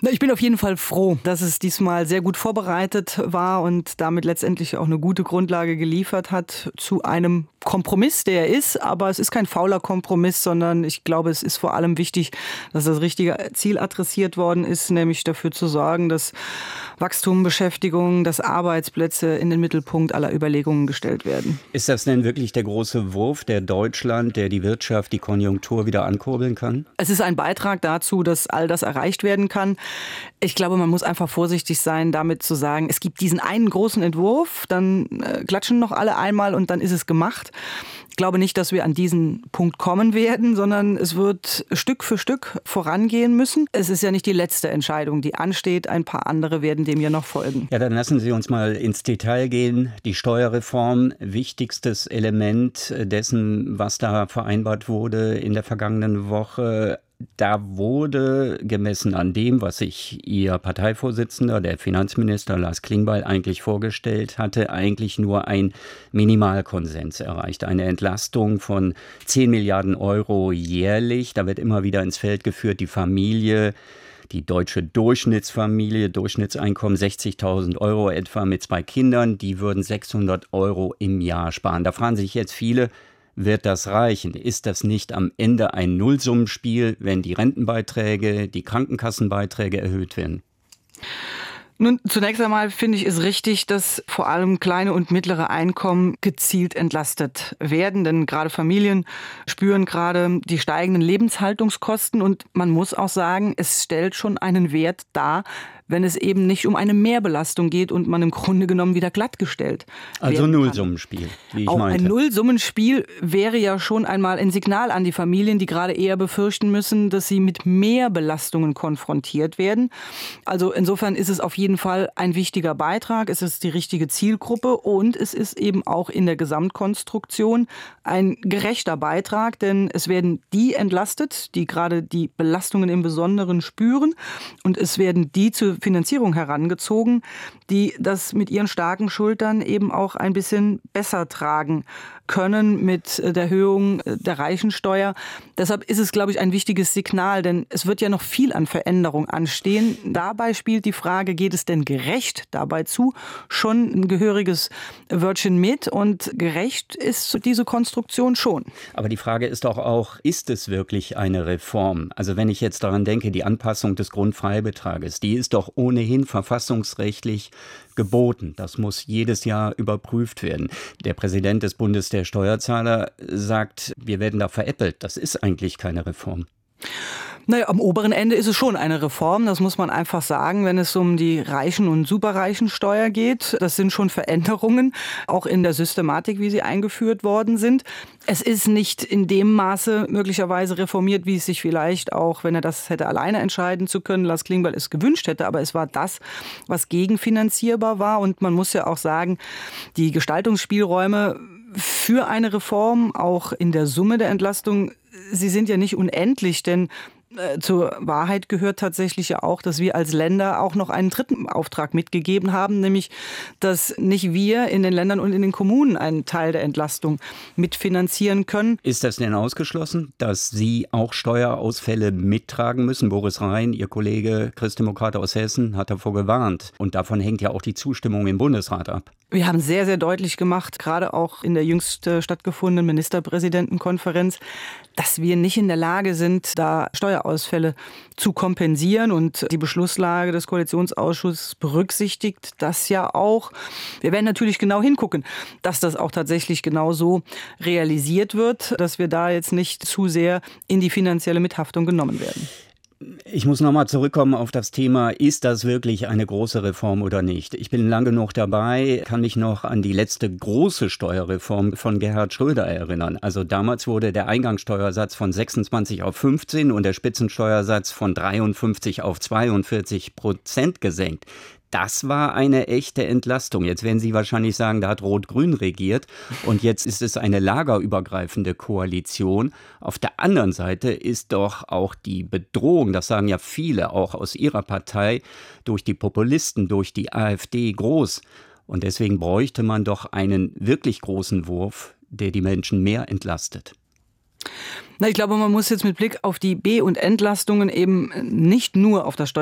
Ich bin auf jeden Fall froh, dass es diesmal sehr gut vorbereitet war und damit letztendlich auch eine gute Grundlage geliefert hat zu einem Kompromiss, der ist. Aber es ist kein fauler Kompromiss, sondern ich glaube, es ist vor allem wichtig, dass das richtige Ziel adressiert worden ist, nämlich dafür zu sorgen, dass Wachstum, Beschäftigung, dass Arbeitsplätze in den Mittelpunkt aller Überlegungen gestellt werden. Ist das denn wirklich der große Wurf, der Deutschland, der die Wirtschaft, die Konjunktur wieder ankurbeln kann? Es ist ein Beitrag dazu, dass all das erreicht werden kann. Ich glaube, man muss einfach vorsichtig sein, damit zu sagen, es gibt diesen einen großen Entwurf, dann klatschen noch alle einmal und dann ist es gemacht. Ich glaube nicht, dass wir an diesen Punkt kommen werden, sondern es wird Stück für Stück vorangehen müssen. Es ist ja nicht die letzte Entscheidung, die ansteht. Ein paar andere werden dem ja noch folgen. Ja, dann lassen Sie uns mal ins Detail gehen. Die Steuerreform, wichtigstes Element dessen, was da vereinbart wurde in der vergangenen Woche. Da wurde gemessen an dem, was sich Ihr Parteivorsitzender, der Finanzminister Lars Klingbeil, eigentlich vorgestellt hatte, eigentlich nur ein Minimalkonsens erreicht. Eine Entlastung von 10 Milliarden Euro jährlich. Da wird immer wieder ins Feld geführt, die Familie, die deutsche Durchschnittsfamilie, Durchschnittseinkommen 60.000 Euro etwa mit 2 Kindern, die würden 600 Euro im Jahr sparen. Da fragen sich jetzt viele, wird das reichen? Ist das nicht am Ende ein Nullsummenspiel, wenn die Rentenbeiträge, die Krankenkassenbeiträge erhöht werden? Nun, zunächst einmal finde ich es richtig, dass vor allem kleine und mittlere Einkommen gezielt entlastet werden. Denn gerade Familien spüren gerade die steigenden Lebenshaltungskosten. Und man muss auch sagen, es stellt schon einen Wert dar, wenn es eben nicht um eine Mehrbelastung geht und man im Grunde genommen wieder glattgestellt Also Nullsummenspiel, wie ich auch meinte. Ein Nullsummenspiel wäre ja schon einmal ein Signal an die Familien, die gerade eher befürchten müssen, dass sie mit Mehrbelastungen konfrontiert werden. Also insofern ist es auf jeden Fall ein wichtiger Beitrag. Es ist die richtige Zielgruppe und es ist eben auch in der Gesamtkonstruktion ein gerechter Beitrag, denn es werden die entlastet, die gerade die Belastungen im Besonderen spüren und es werden die zur Finanzierung herangezogen, die das mit ihren starken Schultern eben auch ein bisschen besser tragen können mit der Erhöhung der Reichensteuer. Deshalb ist es, glaube ich, ein wichtiges Signal, denn es wird ja noch viel an Veränderung anstehen. Dabei spielt die Frage, geht es denn gerecht dabei zu? Schon ein gehöriges Wörtchen mit und gerecht ist diese Konstruktion schon. Aber die Frage ist doch auch, ist es wirklich eine Reform? Also wenn ich jetzt daran denke, die Anpassung des Grundfreibetrages, die ist doch ohnehin verfassungsrechtlich geboten. Das muss jedes Jahr überprüft werden. Der Präsident des Bundes der Steuerzahler sagt, wir werden da veräppelt. Das ist eigentlich keine Reform. Naja, am oberen Ende ist es schon eine Reform, das muss man einfach sagen, wenn es um die Reichen- und Superreichensteuer geht. Das sind schon Veränderungen, auch in der Systematik, wie sie eingeführt worden sind. Es ist nicht in dem Maße möglicherweise reformiert, wie es sich vielleicht auch, wenn er das hätte alleine entscheiden zu können, Lars Klingbeil es gewünscht hätte. Aber es war das, was gegenfinanzierbar war. Und man muss ja auch sagen, die Gestaltungsspielräume für eine Reform, auch in der Summe der Entlastung, sie sind ja nicht unendlich, denn zur Wahrheit gehört tatsächlich ja auch, dass wir als Länder auch noch einen dritten Auftrag mitgegeben haben, nämlich, dass nicht wir in den Ländern und in den Kommunen einen Teil der Entlastung mitfinanzieren können. Ist das denn ausgeschlossen, dass Sie auch Steuerausfälle mittragen müssen? Boris Rhein, Ihr Kollege, Christdemokrat aus Hessen, hat davor gewarnt. Und davon hängt ja auch die Zustimmung im Bundesrat ab. Wir haben sehr, sehr deutlich gemacht, gerade auch in der jüngst stattgefundenen Ministerpräsidentenkonferenz, dass wir nicht in der Lage sind, da Steuerausfälle zu kompensieren. Und die Beschlusslage des Koalitionsausschusses berücksichtigt das ja auch. Wir werden natürlich genau hingucken, dass das auch tatsächlich genau so realisiert wird, dass wir da jetzt nicht zu sehr in die finanzielle Mithaftung genommen werden. Ich muss nochmal zurückkommen auf das Thema, ist das wirklich eine große Reform oder nicht? Ich bin lang genug dabei, kann mich noch an die letzte große Steuerreform von Gerhard Schröder erinnern. Also damals wurde der Eingangssteuersatz von 26 auf 15 und der Spitzensteuersatz von 53 auf 42% gesenkt. Das war eine echte Entlastung. Jetzt werden Sie wahrscheinlich sagen, da hat Rot-Grün regiert und jetzt ist es eine lagerübergreifende Koalition. Auf der anderen Seite ist doch auch die Bedrohung, das sagen ja viele auch aus Ihrer Partei, durch die Populisten, durch die AfD groß. Und deswegen bräuchte man doch einen wirklich großen Wurf, der die Menschen mehr entlastet. Ich glaube, man muss jetzt mit Blick auf die B- und Entlastungen eben nicht nur auf das